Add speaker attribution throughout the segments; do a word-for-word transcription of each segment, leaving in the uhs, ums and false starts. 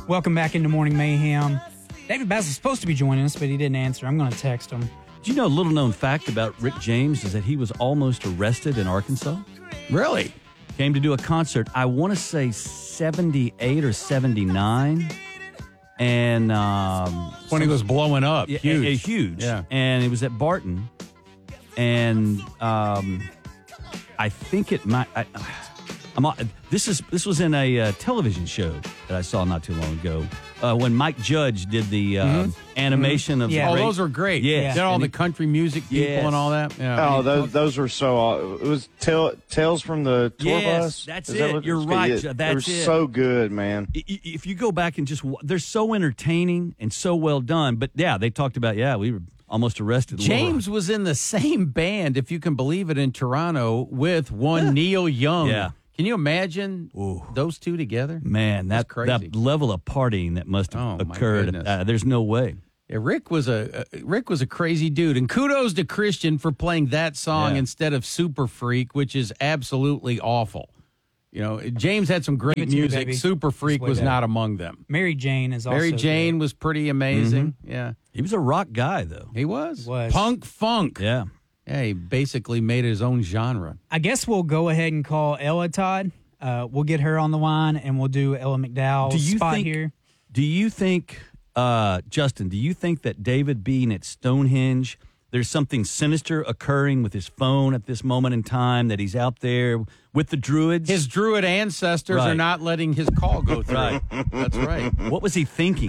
Speaker 1: Welcome back into Morning Mayhem. David Basil was supposed to be joining us, but he didn't answer. I'm going to text him.
Speaker 2: Do you know a little known fact about Rick James is that he was almost arrested in Arkansas?
Speaker 3: Really?
Speaker 2: Came to do a concert, I want to say seventy-eight or seventy-nine. And um,
Speaker 3: when he was blowing up,
Speaker 2: yeah,
Speaker 3: huge.
Speaker 2: A, a huge.
Speaker 3: Yeah.
Speaker 2: And it was at Barton. And um, I think it might. I, I'm, this is this was in a uh, television show that I saw not too long ago uh, when Mike Judge did the uh, mm-hmm. animation of.
Speaker 1: Yeah.
Speaker 2: The
Speaker 3: Oh,
Speaker 2: great,
Speaker 3: those are great.
Speaker 2: Yes.
Speaker 3: Yeah, did all
Speaker 2: And
Speaker 3: the
Speaker 2: he,
Speaker 3: country music people
Speaker 2: yes.
Speaker 3: and all that. Yeah.
Speaker 4: Oh, those those were so. It was tell, Tales from the Tour
Speaker 2: Yes,
Speaker 4: Bus.
Speaker 2: that's
Speaker 4: Is that
Speaker 2: it.
Speaker 4: what
Speaker 2: You're
Speaker 4: it's
Speaker 2: right.
Speaker 4: called?
Speaker 2: That's
Speaker 4: They were
Speaker 2: it.
Speaker 4: so good, man.
Speaker 2: If you go back and just, they're so entertaining and so well done. But yeah, they talked about, yeah, we were almost arrested.
Speaker 3: James was in the same band, if you can believe it, in Toronto with one Neil Young.
Speaker 2: Yeah.
Speaker 3: Can you imagine
Speaker 2: Ooh.
Speaker 3: those two together?
Speaker 2: Man, that,
Speaker 3: crazy.
Speaker 2: that level of partying that must have
Speaker 3: Oh, my
Speaker 2: occurred,
Speaker 3: goodness.
Speaker 2: uh, there's no way.
Speaker 3: Yeah, Rick was a uh, Rick was a crazy dude, and kudos to Christian for playing that song
Speaker 2: Yeah.
Speaker 3: instead of Super Freak, which is absolutely awful. You know, James had some great
Speaker 1: Give it to me,
Speaker 3: music.
Speaker 1: baby.
Speaker 3: Super Freak
Speaker 1: way
Speaker 3: was
Speaker 1: better.
Speaker 3: not among them.
Speaker 1: Mary Jane is also
Speaker 3: Mary Jane
Speaker 1: good.
Speaker 3: was pretty amazing. Yeah,
Speaker 2: He was a rock guy, though.
Speaker 3: he was.
Speaker 1: Was.
Speaker 3: Punk funk.
Speaker 2: Yeah.
Speaker 3: Yeah, he basically made his own genre.
Speaker 1: I guess we'll go ahead and call Ella Todd. Uh, we'll get her on the line, and we'll do Ella McDowell's
Speaker 2: Do you
Speaker 1: spot
Speaker 2: think,
Speaker 1: here.
Speaker 2: Do you think, uh, Justin, do you think that David being at Stonehenge, there's something sinister occurring with his phone at this moment in time, that he's out there with the Druids?
Speaker 3: His Druid ancestors
Speaker 2: Right.
Speaker 3: are not letting his call go through.
Speaker 2: Right.
Speaker 3: That's right.
Speaker 2: What was he thinking?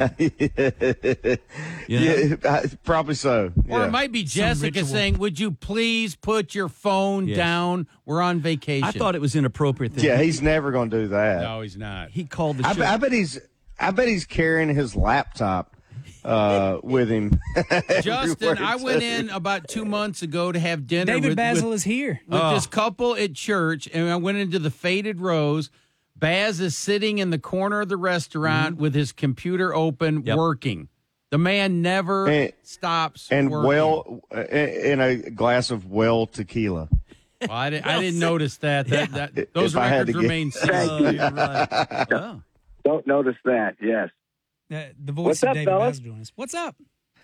Speaker 2: You know?
Speaker 4: Yeah, I- probably so.
Speaker 3: Or
Speaker 4: yeah.
Speaker 3: it might be Jessica
Speaker 1: ritual.
Speaker 3: saying, would you please put your phone
Speaker 2: Yes.
Speaker 3: down? We're on vacation.
Speaker 2: I thought it was inappropriate that
Speaker 4: Yeah,
Speaker 2: he,
Speaker 4: he's never going to do that.
Speaker 3: No, he's not.
Speaker 2: he called the
Speaker 4: I,
Speaker 2: show.
Speaker 4: I bet he's. I bet he's carrying his laptop uh, with him.
Speaker 3: Justin,
Speaker 4: everywhere,
Speaker 3: I went
Speaker 4: too.
Speaker 3: in about two months ago to have dinner
Speaker 1: David
Speaker 3: with,
Speaker 1: Basil
Speaker 3: with,
Speaker 1: is here.
Speaker 3: with
Speaker 2: Oh.
Speaker 3: this couple at church, and I went into the Faded Rose. Baz is sitting in the corner of the restaurant with his computer open,
Speaker 2: Yep.
Speaker 3: working. The man never
Speaker 4: And-
Speaker 3: stops
Speaker 4: and
Speaker 3: working.
Speaker 4: well, uh, in a glass of well tequila.
Speaker 3: Well, I, didn't, I didn't notice that. that, that those
Speaker 4: If I had
Speaker 3: records
Speaker 4: to get-
Speaker 3: remain
Speaker 2: Oh,
Speaker 3: secret.
Speaker 2: you're right. Oh.
Speaker 5: Don't notice that, yes.
Speaker 1: Uh, the voice
Speaker 5: What's
Speaker 1: of
Speaker 5: up,
Speaker 1: David
Speaker 5: fellas?
Speaker 1: Basil joining us. What's up?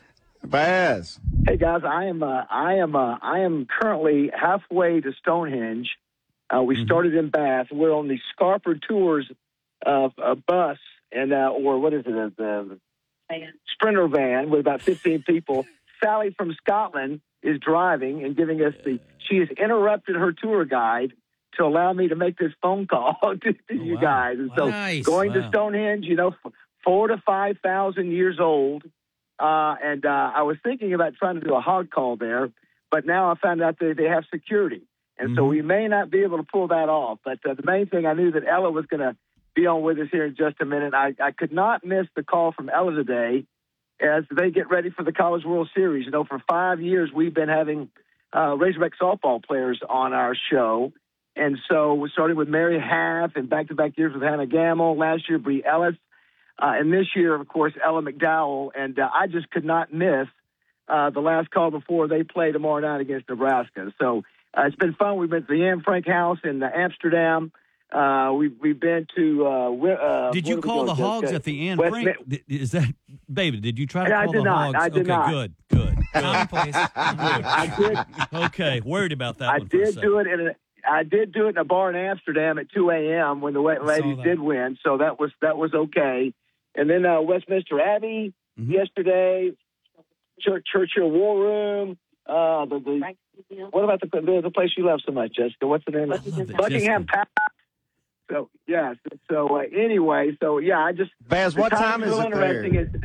Speaker 4: Baz.
Speaker 5: Hey guys, I am uh, I am uh, I am currently halfway to Stonehenge. Uh, we started in Bath. We're on the Scarper Tours uh, uh, bus and uh, or what is it? Uh, the Sprinter van with about fifteen people. Sally from Scotland is driving and giving us the. She has interrupted her tour guide to allow me to make this phone call to, to you
Speaker 2: wow.
Speaker 5: guys. And so
Speaker 3: Nice.
Speaker 5: going to
Speaker 2: Wow.
Speaker 5: Stonehenge, you know, f- four to five thousand years old. Uh, and uh, I was thinking about trying to do a hog call there, but now I found out that they have security. And so we may not be able to pull that off. But uh, the main thing, I knew that Ella was going to be on with us here in just a minute. I, I could not miss the call from Ella today as they get ready for the College World Series. You know, for five years we've been having uh, Razorback softball players on our show. And so we started with Mary Half and back-to-back years with Hannah Gamble. Last year, Bree Ellis. Uh, and this year, of course, Ella McDowell. And uh, I just could not miss uh, the last call before they play tomorrow night against Nebraska. So uh, it's been fun. We've been to the Anne Frank House in uh, Amsterdam. Uh, we've, we've been to uh, wi- uh,
Speaker 2: Did you
Speaker 5: where did we
Speaker 2: call
Speaker 5: go,
Speaker 2: the
Speaker 5: Jessica?
Speaker 2: Hogs at the Anne
Speaker 5: West
Speaker 2: Frank?
Speaker 5: Mid-
Speaker 2: Th- Is that, baby, did you try to
Speaker 5: Yeah, I
Speaker 2: call
Speaker 5: did
Speaker 2: the
Speaker 5: not.
Speaker 2: Hogs?
Speaker 5: I did
Speaker 2: okay,
Speaker 5: not.
Speaker 2: good, good. good.
Speaker 1: Commonplace.
Speaker 5: I did.
Speaker 2: Okay, worried about that
Speaker 5: I
Speaker 2: one for a
Speaker 5: did
Speaker 2: second.
Speaker 5: do it in a, I did do it in a bar in Amsterdam at two a.m. when the Wet
Speaker 1: I
Speaker 5: Ladies
Speaker 1: saw that.
Speaker 5: did win, so that was that was okay. And then uh, Westminster Abbey
Speaker 2: Mhm.
Speaker 5: yesterday, Church, Churchill War Room. Uh, the, the what about the, the the place you love so much, Jessica? What's the name of
Speaker 2: love
Speaker 5: it?
Speaker 2: it,
Speaker 5: Buckingham
Speaker 2: Jessica.
Speaker 5: Palace. So yeah, so uh, anyway, so yeah, I just
Speaker 4: Baz,
Speaker 5: the
Speaker 4: what time
Speaker 5: time's
Speaker 4: is
Speaker 5: real
Speaker 4: it there?
Speaker 5: interesting. Is,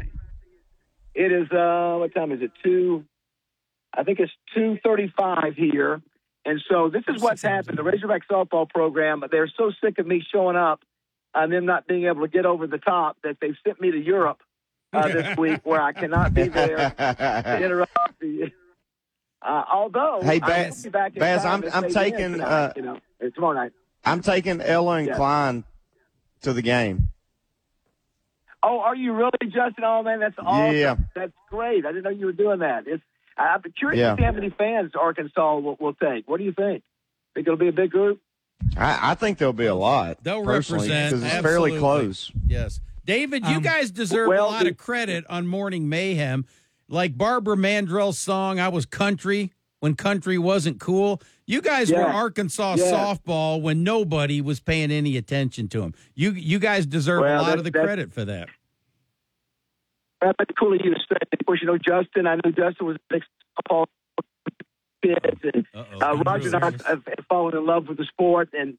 Speaker 5: it is uh, what time is it? Two. I think it's two thirty-five here. And so this is what's happened. The Razorback softball program, they're so sick of me showing up and them not being able to get over the top that they've sent me to Europe uh, this week where I cannot be there to interrupt the. Uh, although,
Speaker 4: Hey,
Speaker 5: I
Speaker 4: Baz-
Speaker 5: will be back in
Speaker 4: Baz,
Speaker 5: time
Speaker 4: I'm-
Speaker 5: if
Speaker 4: I'm
Speaker 5: they win
Speaker 4: taking,
Speaker 5: tonight,
Speaker 4: uh,
Speaker 5: you know, it's tomorrow night.
Speaker 4: I'm taking Ella and
Speaker 5: Yeah.
Speaker 4: Klein to the game.
Speaker 5: Oh, are you really, Justin? Oh, man, that's awesome.
Speaker 4: Yeah.
Speaker 5: That's great. I didn't know you were doing that. It's, I'm curious
Speaker 4: Yeah.
Speaker 5: to see how many fans Arkansas will, will take. What do you think? Think it'll be a big group?
Speaker 4: I, I think there'll be a lot.
Speaker 3: They'll
Speaker 4: personally,
Speaker 3: represent.
Speaker 4: because it's fairly
Speaker 3: absolutely.
Speaker 4: close.
Speaker 3: Yes. David, you
Speaker 1: Um,
Speaker 3: guys deserve
Speaker 5: well,
Speaker 3: a lot
Speaker 5: the-
Speaker 3: of credit on Morning Mayhem. Like Barbara Mandrell's song, I was country when country wasn't cool. You guys
Speaker 5: Yeah.
Speaker 3: were Arkansas
Speaker 5: Yeah.
Speaker 3: softball when nobody was paying any attention to them. You you guys deserve
Speaker 5: Well,
Speaker 3: a lot
Speaker 5: that-
Speaker 3: of the
Speaker 5: that-
Speaker 3: credit for that.
Speaker 5: That's cool of you to say. Of course, you know, Justin, I know Justin was a big softball kid, and
Speaker 3: Uh-oh.
Speaker 5: uh, Roger and I have, have fallen in love with the sport, and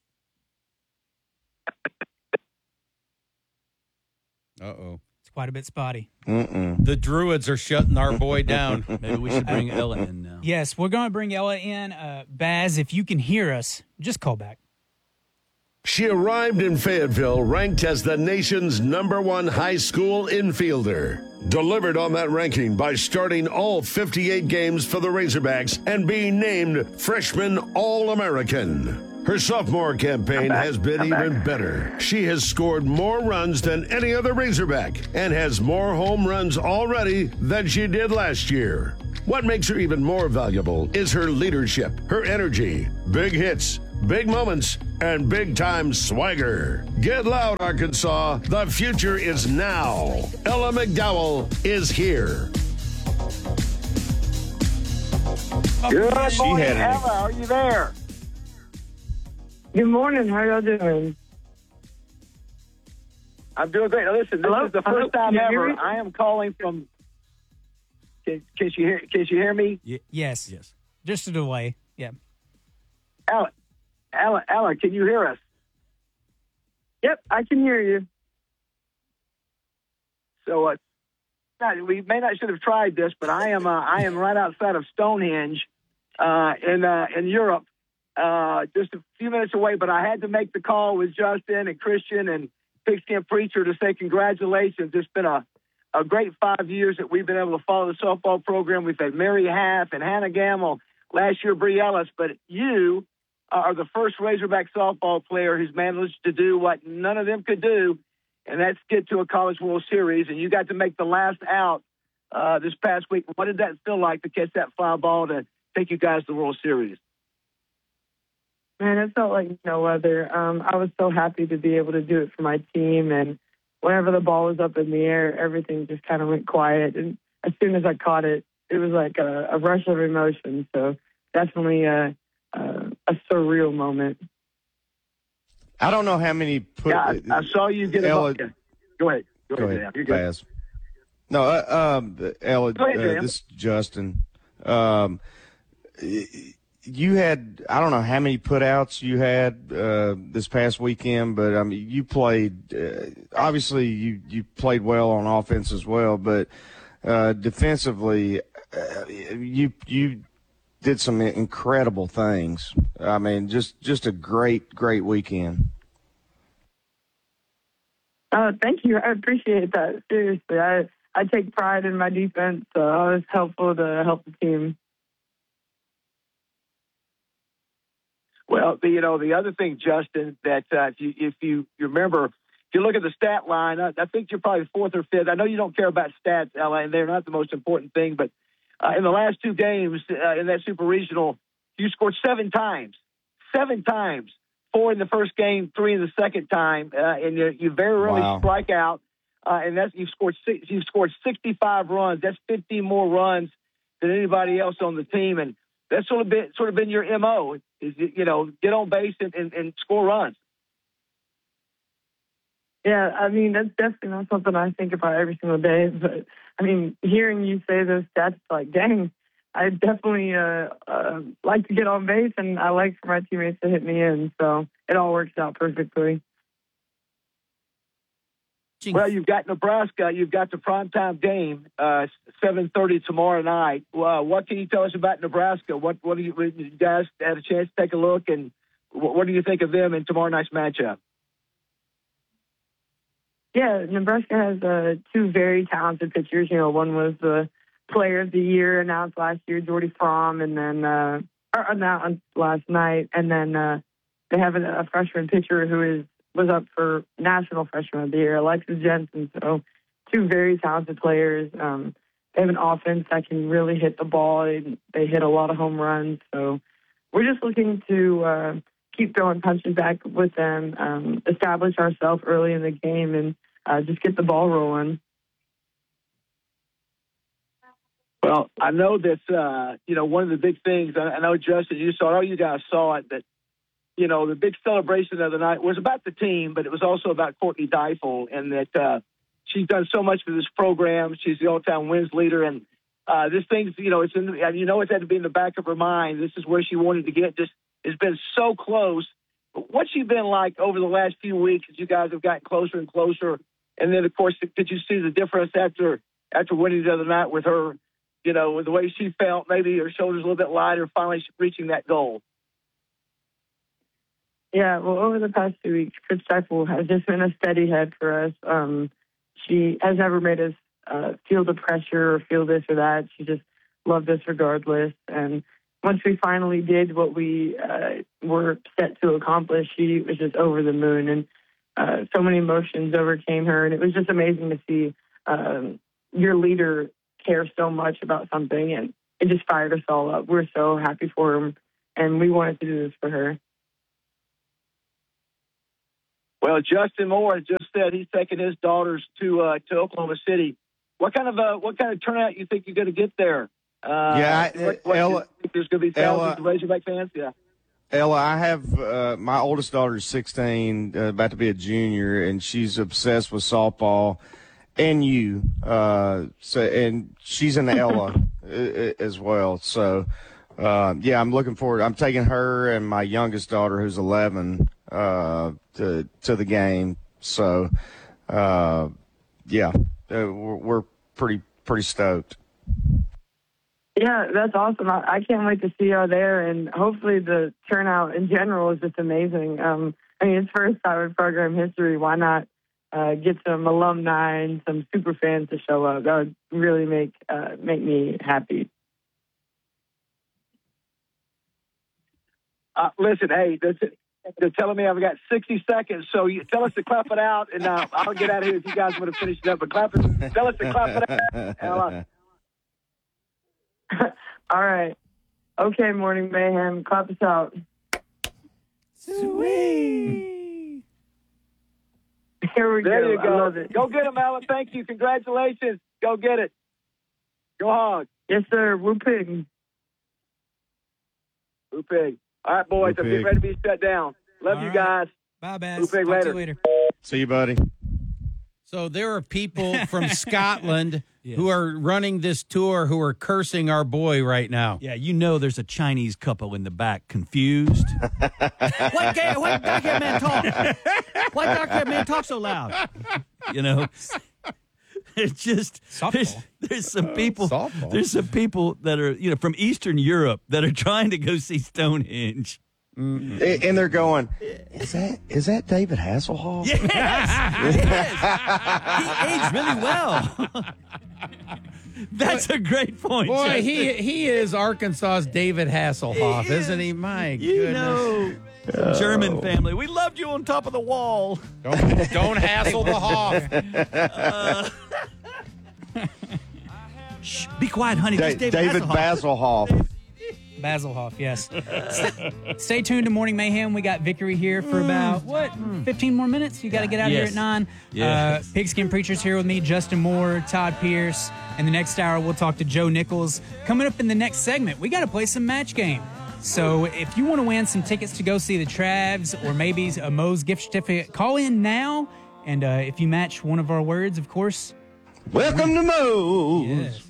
Speaker 3: Uh-oh.
Speaker 1: It's quite a bit spotty.
Speaker 4: Mm-mm.
Speaker 3: The Druids are shutting our boy down.
Speaker 2: Maybe we should bring Ella in now.
Speaker 1: Yes, we're going to bring Ella in. Uh, Baz, if you can hear us, just call back.
Speaker 6: She arrived in Fayetteville ranked as the nation's number one high school infielder. Delivered on that ranking by starting all fifty-eight games for the Razorbacks and being named Freshman All-American. Her sophomore campaign has been even better. She has scored more runs than any other Razorback and has more home runs already than she did last year. What makes her even more valuable is her leadership, her energy, big hits, big moments, and big-time swagger. Get loud, Arkansas. The future is now. Ella McDowell is here.
Speaker 5: good
Speaker 4: She
Speaker 5: morning,
Speaker 4: had an-
Speaker 5: Ella. Are you there?
Speaker 7: Good morning. How y'all doing?
Speaker 5: I'm doing great. Now, listen, this
Speaker 7: Hello?
Speaker 5: is the
Speaker 7: Hello?
Speaker 5: first time
Speaker 7: Can you hear
Speaker 5: ever
Speaker 7: me?
Speaker 5: I am calling from. Can, can you hear? Can you hear me,
Speaker 1: Yes.
Speaker 2: Yes.
Speaker 1: Just a delay. Yeah.
Speaker 5: Ella? Ella, Ella, can you hear us?
Speaker 7: Yep, I can hear you.
Speaker 5: So, uh, not- we may not should have tried this, but I am uh, I am right outside of Stonehenge, uh, in uh, in Europe, uh, just a few minutes away. But I had to make the call with Justin and Christian and Pigskin Preacher to say congratulations. It's been a a great five years that we've been able to follow the softball program. We've had Mary Half and Hannah Gamble last year, Bree Ellis, but you are the first Razorback softball player who's managed to do what none of them could do, and that's get to a College World Series. And you got to make the last out uh, this past week. What did that feel like to catch that fly ball to take you guys to the World Series?
Speaker 7: Man, it felt like no other. Um, I was so happy to be able to do it for my team. And whenever the ball was up in the air, everything just kind of went quiet. And as soon as I caught it, it was like a, a rush of emotion. So definitely a, a, a surreal moment.
Speaker 4: I don't know how many put.
Speaker 5: Yeah, I, I saw you get a
Speaker 4: Ella,
Speaker 5: bucket. Go ahead. Go,
Speaker 4: Go
Speaker 5: ahead.
Speaker 4: ahead,
Speaker 5: You're good.
Speaker 4: Baz. No, uh, um, Ella,
Speaker 5: Go ahead,
Speaker 4: uh,
Speaker 5: Jam.
Speaker 4: this is Justin. Um, you had, I don't know how many putouts you had uh, this past weekend, but I mean, you played. Uh, obviously, you you played well on offense as well, but uh, defensively, uh, you you did some incredible things. I mean, just just a great great weekend.
Speaker 7: Uh, thank you. I appreciate that. Seriously, I, I take pride in my defense, so I was helpful to help the team.
Speaker 5: Well, the, you know, the other thing, Justin, that uh, if you if you, you remember, if you look at the stat line, I, I think you're probably fourth or fifth. I know you don't care about stats, Ella, and they're not the most important thing, but uh, in the last two games uh, in that Super Regional, you scored seven times. Seven times. Four in the first game, three in the second time, uh, and you, you very rarely
Speaker 4: Wow.
Speaker 5: strike out. Uh, and that's you've scored six, you've scored sixty-five runs. That's fifteen more runs than anybody else on the team, and that's sort of been sort of been your M O. Is you know get on base and, and, and score runs.
Speaker 7: Yeah, I mean, that's definitely not something I think about every single day. But, I mean, hearing you say those stats, it's like, dang, I definitely uh, uh, like to get on base, and I like for my teammates to hit me in. So it all works out perfectly.
Speaker 5: Well, you've got Nebraska. You've got the primetime game, uh, seven thirty tomorrow night. Uh, what can you tell us about Nebraska? What what do you, you guys had a chance to take a look, and what, what do you think of them in tomorrow night's matchup?
Speaker 7: Yeah, Nebraska has uh, two very talented pitchers. You know, one was the Player of the Year announced last year, Jordy Fromm, and then uh, or announced last night, and then uh, they have a, a freshman pitcher who is was up for National Freshman of the Year, Alexis Jensen. So two very talented players. Um, they have an offense that can really hit the ball. They, they hit a lot of home runs. So we're just looking to uh, keep throwing punches back with them, um, establish ourselves early in the game. And uh, just get the ball rolling.
Speaker 5: Well, I know that, uh, you know, one of the big things, I, I know, Justin, you saw it, all you guys saw it, that, you know, the big celebration of the night was about the team, but it was also about Courtney Deifel, and that uh, she's done so much for this program. She's the all-time wins leader, and uh, this thing's, you know, it's in, you know, it's had to be in the back of her mind. This is where she wanted to get. Just, it's been so close. But what's she been like over the last few weeks as you guys have gotten closer and closer? And then, of course, did you see the difference after after winning the other night with her, you know, with the way she felt, maybe her shoulders a little bit lighter, finally reaching that goal?
Speaker 7: Yeah, well, over the past two weeks, Coach Deifel has just been a steady head for us. Um, she has never made us uh, feel the pressure or feel this or that. She just loved us regardless. And once we finally did what we uh, were set to accomplish, she was just over the moon. And uh, so many emotions overcame her. And it was just amazing to see um, your leader care so much about something. And it just fired us all up. We're so happy for him. And we wanted to do this for her.
Speaker 5: Well, Justin Moore just said he's taking his daughters to uh, to Oklahoma City. What kind of uh, what kind of turnout you think you're going to get there? Uh,
Speaker 4: Yeah, I-
Speaker 5: what, what,
Speaker 4: Ella-
Speaker 5: you think there's going to be
Speaker 4: Ella-
Speaker 5: thousands of Razorback fans. Yeah.
Speaker 4: Ella, I have uh, my oldest daughter is sixteen, uh, about to be a junior, and she's obsessed with softball. And you, uh, so and she's in Ella uh, as well. So, uh, yeah, I'm looking forward. I'm taking her and my youngest daughter, who's eleven, uh, to to the game. So, uh, yeah, uh, we're, we're pretty pretty stoked.
Speaker 7: Yeah, that's awesome. I, I can't wait to see y'all there, and hopefully the turnout in general is just amazing. Um, I mean, it's first time in program history. Why not uh, get some alumni and some super fans to show up? That would really make uh, make me happy.
Speaker 5: Uh, listen, hey, that's it. They're telling me I've got sixty seconds, so you tell us to clap it out, and uh, I'll get out of here if you guys want to finish it up. But clap it, tell us to clap it out. Ella.
Speaker 7: All right. Okay, Morning Mayhem. Clap us out.
Speaker 1: Sweet.
Speaker 7: Here we
Speaker 5: There
Speaker 7: go.
Speaker 5: you
Speaker 7: I
Speaker 5: go.
Speaker 7: love it.
Speaker 5: Go get them, Ella. Thank you. Congratulations. Go get it. Go Hog.
Speaker 7: Yes, sir. Woo pig.
Speaker 5: Woo pig. All right, boys.
Speaker 4: Woo
Speaker 5: I'm getting
Speaker 4: pig.
Speaker 5: ready to be shut down. Love
Speaker 1: All
Speaker 5: you
Speaker 1: right.
Speaker 5: guys.
Speaker 1: Bye, Baz.
Speaker 5: We'll pick
Speaker 1: Talk to
Speaker 5: later.
Speaker 1: you later.
Speaker 4: See you, buddy.
Speaker 3: So there are people from Scotland
Speaker 2: Yes.
Speaker 3: who are running this tour who are cursing our boy right now.
Speaker 2: Yeah, you know there's a Chinese couple in the back confused. Why can't why dark haired man talk? Why dark haired man talk so loud? You know, it's just
Speaker 1: Softball.
Speaker 2: there's, there's some people
Speaker 3: Softball.
Speaker 2: there's some people that are you know from Eastern Europe that are trying to go see Stonehenge.
Speaker 4: And and they're going, is that is that David Hasselhoff?
Speaker 2: Yes, he is. He aged really well. That's a great point.
Speaker 3: Boy,
Speaker 2: Justin.
Speaker 3: he he is Arkansas's David Hasselhoff,
Speaker 2: He
Speaker 3: isn't
Speaker 2: is.
Speaker 3: he? My
Speaker 2: you
Speaker 3: goodness.
Speaker 2: know, German family. We loved you on top of the wall.
Speaker 3: Don't, don't hassle the Hoff.
Speaker 2: Shh, be quiet, honey.
Speaker 4: Da-
Speaker 2: That's David,
Speaker 4: David
Speaker 2: Hasselhoff.
Speaker 4: Hasselhoff.
Speaker 1: Basilhoff, yes. Stay tuned to Morning Mayhem. We got Vickery here for about, what, fifteen more minutes? You got to get out of here
Speaker 2: Yes.
Speaker 1: at nine.
Speaker 2: Yes.
Speaker 1: Uh, Pigskin Preacher's here with me, Justin Moore, Todd Pierce. And the next hour, we'll talk to Joe Nichols. Coming up in the next segment, we got to play some match game. So if you want to win some tickets to go see the Travs or maybe a Moe's gift certificate, call in now. And uh, if you match one of our words, of course,
Speaker 4: Welcome to Moe's.
Speaker 1: yes.